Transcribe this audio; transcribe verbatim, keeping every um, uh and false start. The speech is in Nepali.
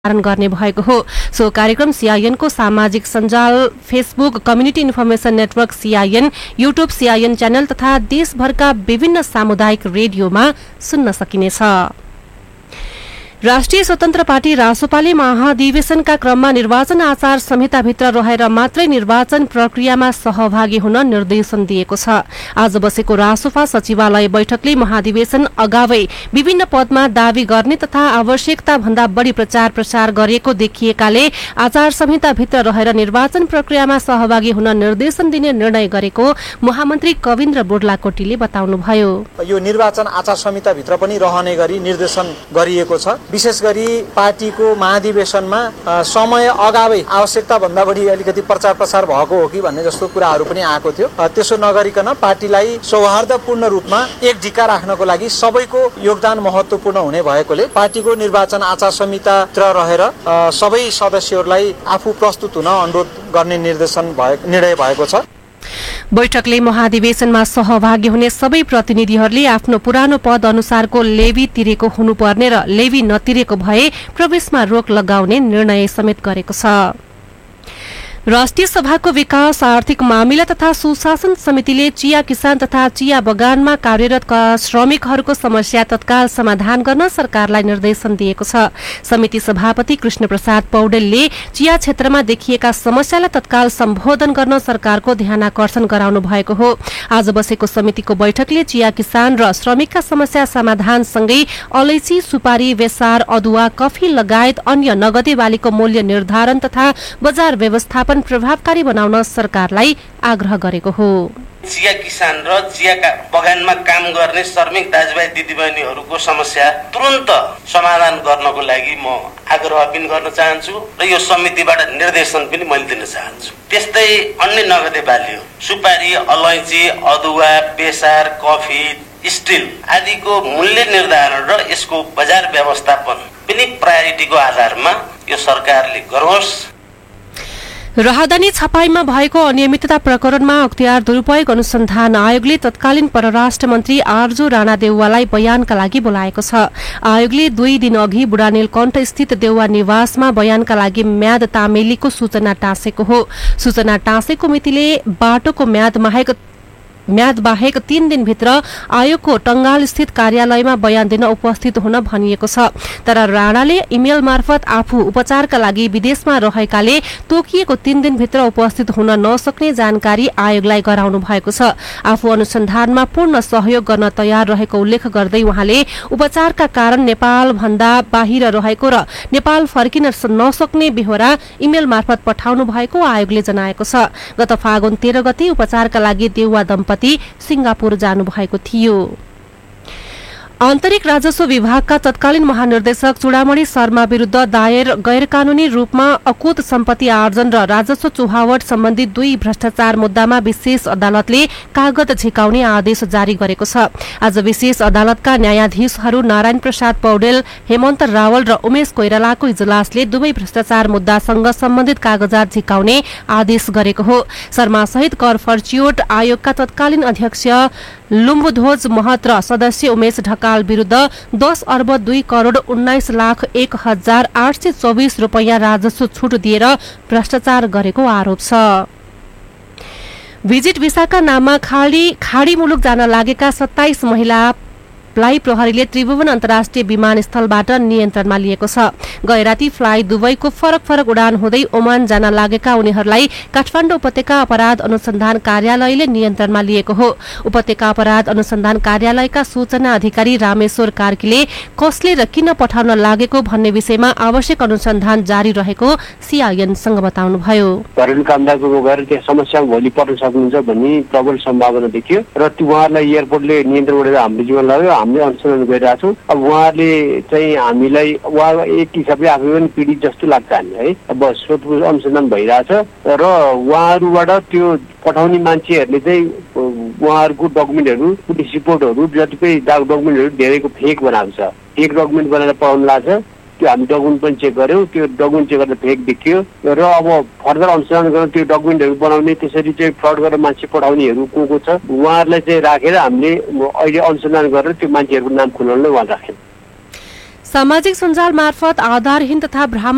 गर्ने भएको हो। सो कार्यक्रम सीआईएनको सामाजिक सञ्जाल Facebook community information network CIN, YouTube CIN channel तथा देशभरका विभिन्न सामुदायिक रेडियोमा सुन्न सकिनेछ। राष्ट्रिय स्वतन्त्र पार्टी रासोपाले महाधिवेशनका क्रममा निर्वाचन आचार संहिताभित्र रहेर मात्रै निर्वाचन प्रक्रियामा सहभागी हुन निर्देशन दिएको छ। आज बसेको रासोपा सचिवालय बैठकले महाधिवेशन अगावै विभिन्न पदमा दावी गर्ने तथा आवश्यकता भन्दा बढ़ी प्रचार प्रसार गरिएको देखिएकाले आचार संहिताभित्र रहेर निर्वाचन प्रक्रियामा सहभागी हुन निर्देशन दिने निर्णय गरेको महामन्त्री कविन्द्र बोर्लाकोटीले बताउनुभयो। यो निर्वाचन आचार संहिताभित्र पनि रहने गरी निर्देशन गरिएको छ। विशेष गरी पार्टीको महाधिवेशनमा समय अगावै आवश्यकता भन्दा बढी अलिकति प्रचार प्रसार भएको हो कि भन्ने जस्तो कुराहरू पनि आएको थियो। त्यसो नगरिकन पार्टीलाई सौहार्दपूर्ण रूपमा एक ढिक्का राख्नको लागि सबैको योगदान महत्त्वपूर्ण हुने भएकोले पार्टीको निर्वाचन आचार संहिताभित्र रहेर सबै सदस्यहरूलाई आफू प्रस्तुत हुन अनुरोध गर्ने निर्देशन निर्णय भएको छ। बैठकले महाधिवेशनमा सहभागी हुने सबै प्रतिनिधिहरूले आफ्नो पुरानो पद अनुसारको लेवी तिरेको हुनुपर्ने र लेवी नतिरेको भए प्रवेशमा रोक लगाउने निर्णय समेत गरेको छ। राष्ट्रिय सभाको विकास आर्थिक मामिला तथा सुशासन समितिले चिया किसान तथा चिया बगानमा कार्यरत श्रमिकहरूको समस्या तत्काल समाधान गर्न सरकारलाई निर्देशन दिएको छ। समिति सभापति कृष्ण प्रसाद पौडेलले चिया क्षेत्रमा देखिएका समस्यालाई तत्काल सम्बोधन गर्न सरकारको ध्यानाकर्षण गराउनु भएको हो। आज बसेको समितिको बैठकले चिया किसान र श्रमिकका समस्या समाधानसँगै अलैची, सुपारी, बेसार, अदुवा, कफी लगायत अन्य नगदे बालीको मूल्य निर्धारण तथा बजार व्यवस्थापन प्रभावकारी बनाउन सरकारलाई आग्रह गरेको हो। चिया किसान र चियाका बगानमा काम गर्ने श्रमिक दाजुभाइ दिदीबहिनीहरूको समस्या तुरन्त समाधान गर्नको लागि म आग्रह पनि गर्न चाहन्छु र यो समितिबाट निर्देशन पनि मैले दिन चाहन्छु। त्यस्तै अन्य नगदे बाली हो, सुपारी, अलैची, अदुवा, बेसार, कफी, स्टिल आदिको मूल्य निर्धारण र यसको बजार व्यवस्थापन पनि प्रायोरिटीको आधारमा यो सरकारले गरोस्। राहदानी छपाईमा भएको अनियमितता प्रकरणमा अख्तियार दुरूपयोग अनुसन्धान आयोगले तत्कालीन परराष्ट्र मन्त्री आर्जु राणा देउवालाई बयानका लागि बोलाएको छ। आयोगले दुई दिन अघि बुढानीलकण्ठ स्थित देउवा निवासमा बयानका लागि म्याद तामेलीको सूचना टाँसेको हो। सूचना टाँसेको मितिले बाटोको म्याद माहेक म्याद बाहेक तीन दिनभित्र आयोगको टंगाल स्थित कार्यालयमा बयान दिन उपस्थित हुन भनिएको छ। तर राणाले इमेल मार्फत आफू उपचारका लागि विदेशमा रहेकाले तोकिएको तीन दिनभित्र उपस्थित हुन नसक्ने जानकारी आयोगलाई गराउनु भएको छ। आफू अनुसन्धानमा पूर्ण सहयोग गर्न तयार रहेको उल्लेख गर्दै उहाँले उपचारका कारण नेपाल भन्दा बाहिर रहेको र नेपाल फर्किन नसक्ने बेहोरा इमेल मार्फत पठाउनु भएको आयोगले जनाएको छ। गत फागुन तेह्र गते उपचारका लागि देउवा दम्पति सिंगापुर जानु भएको थियो। आन्तरिक राजस्व विभागका तत्कालीन महानिर्देशक चूडामणि शर्मा विरूद्ध दायर गैर कानूनी रूपमा अकुत सम्पत्ति आर्जन र राजस्व चुहावट सम्बन्धी दुई भ्रष्टाचार मुद्दामा विशेष अदालतले कागज झिकाउने आदेश जारी गरेको छ। आज विशेष अदालतका न्यायाधीशहरू नारायण प्रसाद पौडेल, हेमन्त रावल र उमेश कोइरालाको इजलासले दुवै भ्रष्टाचार मुद्दासँग सम्बन्धित कागजात झिकाउने आदेश गरेको हो। शर्मा सहित कर फर्चियोट आयोगका तत्कालीन अध्यक्ष लुम्बुध्वज महत र सदस्य उमेश ढकाल विरूद्ध दस अर्ब दुई करोड़ उन्नाइस लाख एक हजार आठ सय चौबिस रूपियाँ राजस्व छुट दिएर भ्रष्टाचार गरेको आरोप छ। भिजिट भिसाका नाममा खाडी खाडी मुलुक जान लागेका सत्ताइस महिला फ्लाइ प्रहरीले त्रिभुवन अन्तर्राष्ट्रिय विमानस्थलबाट नियन्त्रणमा लिएको छ। गैराती फ्लाइ दुबईको फरक फरक उडान हुँदै ओमान जान लागेका उनीहरूलाई काठमाडौँ उपत्यका अपराध अनुसन्धान कार्यालयले नियन्त्रणमा लिएको हो। उपत्यका अपराध अनुसन्धान कार्यालयका सूचना अधिकारी रामेश्वर कार्कीले कसले र किन पठाउन लागेको भन्ने विषयमा आवश्यक अनुसन्धान जारी रहेको सीआईएनसँग बताउनुभयो। घरेलु कामदारको गएर त्यहाँ समस्या भोलि पर्न सक्नुहुन्छ भन्ने प्रबल सम्भावना देखियो र उहाँहरूलाई एयरपोर्टले नियन्त्रण गरेर हाम्रो जीवन लाग्यो। हामीले अनुसन्धान गरिरहेको छौँ। अब उहाँहरूले चाहिँ हामीलाई उहाँ एक हिसाबले आफै पनि पीडित जस्तो लाग्छ हामी है। अब सोधपुछ अनुसन्धान भइरहेछ र उहाँहरूबाट त्यो पठाउने मान्छेहरूले चाहिँ उहाँहरूको डकुमेन्टहरू, पुलिस रिपोर्टहरू, जतिपय डकुमेन्टहरू धेरैको फेक बनाएको छ। फेक डकुमेन्ट बनाएर पठाउनु लाग्छ। त्यो हामी डकुमेन्ट पनि चेक गर्यौँ। त्यो डकुमेन्ट चेक गर्दा फेक देखियो र अब फर्दर अनुसन्धान गरेर त्यो डकुमेन्टहरू बनाउने, त्यसरी चाहिँ फ्रड गरेर मान्छे पठाउनेहरू को को छ उहाँहरूलाई चाहिँ राखेर हामीले अहिले अनुसन्धान गरेर त्यो मान्छेहरूको नाम खुलाउनलाई उहाँ राख्यौँ। सामाजिक सञ्जाल मार्फत आधारहीन तथा भ्रामक